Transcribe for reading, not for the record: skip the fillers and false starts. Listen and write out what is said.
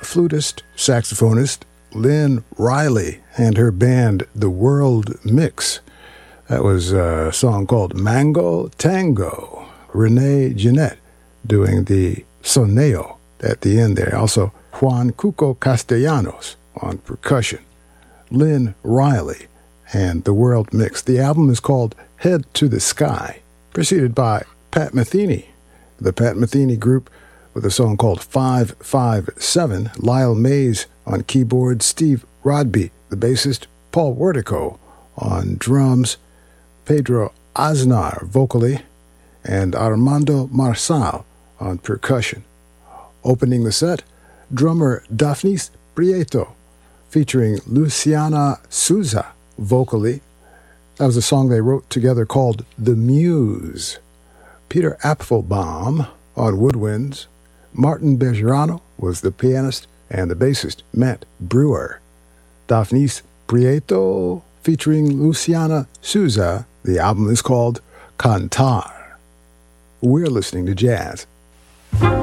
flutist, saxophonist Lynn Riley and her band The World Mix. That was a song called Mango Tango. Renee Jeanette doing the soneo at the end there. Also, Juan Cuco Castellanos on percussion. Lynn Riley and The World Mix. The album is called Head to the Sky, preceded by Pat Metheny, the Pat Metheny Group, with a song called 557. Lyle Mays on keyboard, Steve Rodby, the bassist, Paul Wertico on drums, Pedro Aznar vocally, and Armando Marsal on percussion. Opening the set, drummer Daphnis Prieto, featuring Luciana Souza vocally. That was a song they wrote together called The Muse. Peter Apfelbaum on woodwinds. Martin Bejarano was the pianist, and the bassist, Matt Brewer. Daphnis Prieto featuring Luciana Souza. The album is called Cantar. We're listening to jazz.